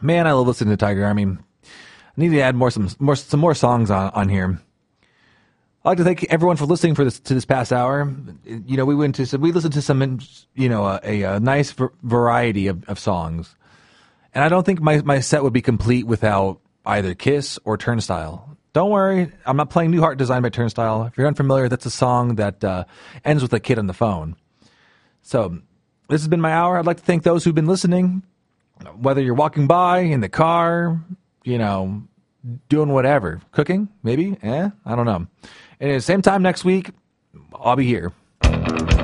Man, I love listening to Tiger Army. I need to add some more songs on here. I'd like to thank everyone for listening to this past hour. We listened to some, a nice variety of songs. And I don't think my set would be complete without either Kiss or Turnstile. Don't worry, I'm not playing New Heart Design by Turnstile. If you're unfamiliar, that's a song that ends with a kid on the phone. So this has been my hour. I'd like to thank those who've been listening, whether you're walking by, in the car, doing whatever. Cooking, maybe? I don't know. And at the same time next week, I'll be here.